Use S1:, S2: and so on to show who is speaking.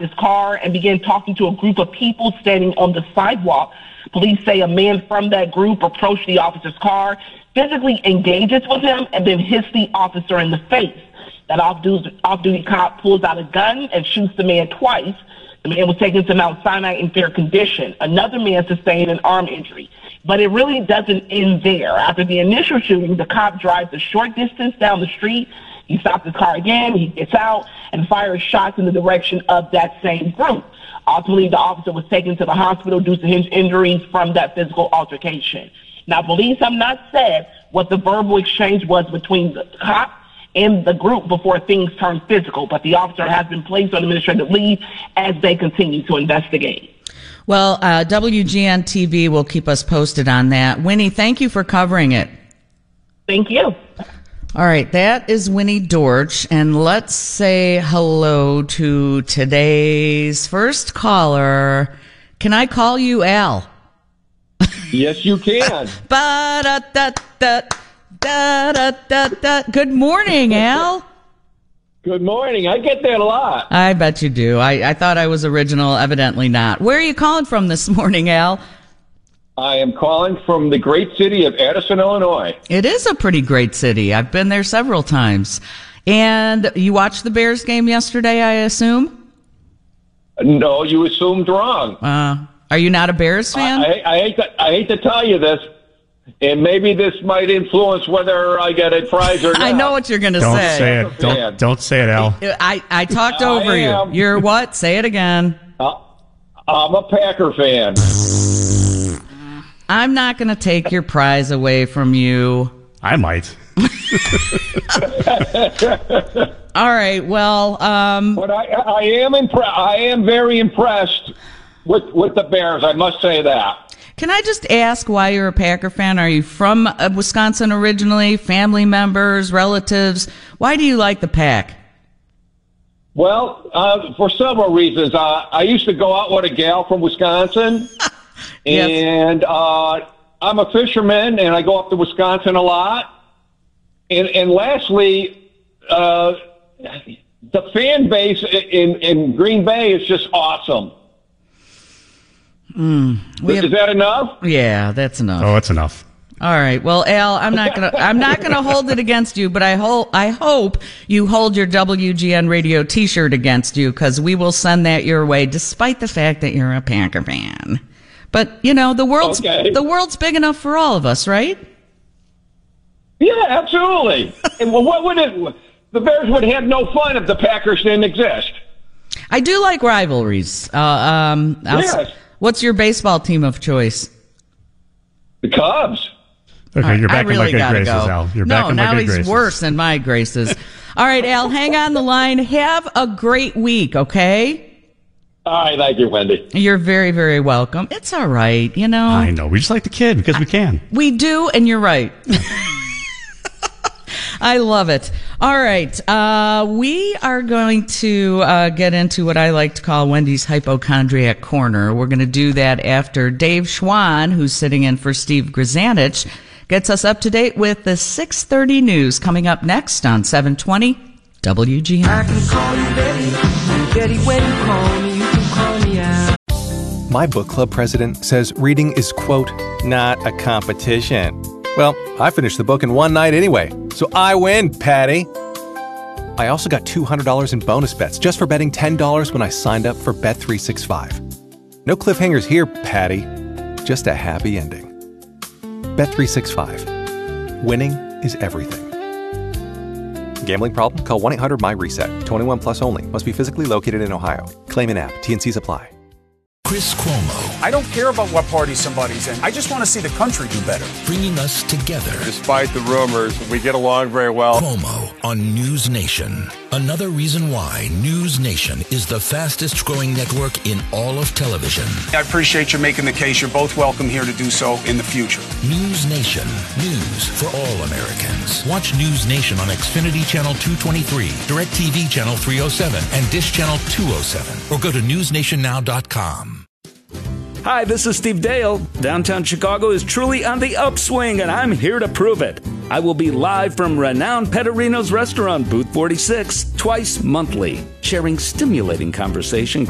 S1: stopped his car and began talking to a group of people standing on the sidewalk. Police say a man from that group approached the officer's car, physically engages with him, and then hits the officer in the face. That off-duty cop pulls out a gun and shoots the man twice. The man was taken to Mount Sinai in fair condition. Another man sustained an arm injury. But it really doesn't end there. After the initial shooting, the cop drives a short distance down the street. He stops his car again. He gets out and fires shots in the direction of that same group. Ultimately, the officer was taken to the hospital due to his injuries from that physical altercation. Now, police have not said what the verbal exchange was between the cop and the group before things turned physical, but the officer has been placed on administrative leave as they continue to investigate.
S2: Well, WGN TV will keep us posted on that. Winnie, thank you for covering it.
S1: Thank you.
S2: All right, that is Winnie Dortch, and let's say hello to today's first caller. Can I call you Al?
S3: Yes, you can.
S2: Good morning, Al.
S3: Good morning. I get that a lot.
S2: I bet you do. I thought I was original, evidently not. Where are you calling from this morning, Al?
S3: I am calling from the great city of Addison, Illinois.
S2: It is a pretty great city. I've been there several times. And you watched the Bears game yesterday, I assume?
S3: No, you assumed wrong.
S2: Are you not a Bears fan?
S3: I hate to tell you this, and maybe this might influence whether I get a prize or not.
S2: I know what you're going to say.
S4: Don't say it. Don't say it, Al.
S2: I talked over you. You're what? Say it again.
S3: I'm a Packer fan.
S2: I'm not going to take your prize away from you.
S4: I might.
S2: All right. Well,
S3: but I am very impressed with the Bears. I must say that.
S2: Can I just ask why you're a Packer fan? Are you from Wisconsin originally? Family members, relatives? Why do you like the Pack?
S3: Well, for several reasons. I used to go out with a gal from Wisconsin.
S2: Yes.
S3: And I'm a fisherman, and I go up to Wisconsin a lot. And lastly, the fan base in Green Bay is just awesome. Is that enough?
S2: Yeah, that's enough.
S4: Oh, that's enough.
S2: All right. Well, Al, I'm not gonna hold it against you, but I hope you hold your WGN Radio T-shirt against you, because we will send that your way, despite the fact that you're a Packer fan. But you know, the world's big enough for all of us, right?
S3: Yeah, absolutely. And what would it? The Bears would have no fun if the Packers didn't exist.
S2: I do like rivalries.
S3: Yes.
S2: What's your baseball team of choice?
S3: The Cubs.
S4: Okay, you're back in my good graces,
S2: go.
S4: Al. You're back in my good graces.
S2: Now he's worse than my graces. All right, Al, hang on the line. Have a great week, okay?
S3: All right, thank you, Wendy.
S2: You're very, very welcome. It's all right, you know.
S4: I know. We just like the kid because we can.
S2: We do, and you're right. I love it. All right. We are going to get into what I like to call Wendy's Hypochondriac Corner. We're going to do that after Dave Schwann, who's sitting in for Steve Grzanich, gets us up to date with the 6:30 news coming up next on 720 WGN.
S5: I can call you Betty. Betty, when you call me, you can call me out.
S6: My book club president says reading is, quote, not a competition. Well, I finished the book in one night anyway, so I win, Patty. I also got $200 in bonus bets just for betting $10 when I signed up for Bet365. No cliffhangers here, Patty. Just a happy ending. Bet365. Winning is everything. Gambling problem? Call 1-800-MY-RESET. 21 plus only. Must be physically located in Ohio. Claim in app. T&Cs apply.
S7: Chris Cuomo.
S8: I don't care about what party somebody's in. I just want to see the country do better.
S7: Bringing us together.
S9: Despite the rumors, we get along very well.
S7: Cuomo on News Nation. Another reason why News Nation is the fastest growing network in all of television.
S8: I appreciate you making the case. You're both welcome here to do so in the future.
S7: News Nation. News for all Americans. Watch News Nation on Xfinity Channel 223, DirecTV Channel 307, and Dish Channel 207. Or go to newsnationnow.com.
S10: Hi, this is Steve Dale. Downtown Chicago is truly on the upswing, and I'm here to prove it. I will be live from renowned Petterino's restaurant, Booth 46, twice monthly, sharing stimulating conversation